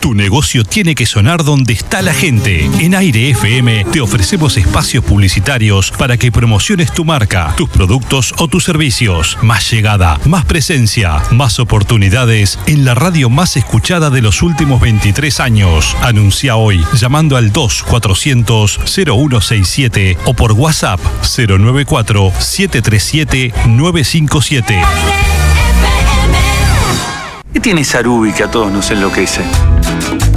Tu negocio tiene que sonar donde está la gente. En Aire FM te ofrecemos espacios publicitarios para que promociones tu marca, tus productos o tus servicios. Más llegada, más presencia, más oportunidades en la radio más escuchada de los últimos 23 años. Anuncia hoy llamando al 2400-0167 o por WhatsApp 094-737-957. ¿Qué tiene Sarubi que a todos nos enloquece?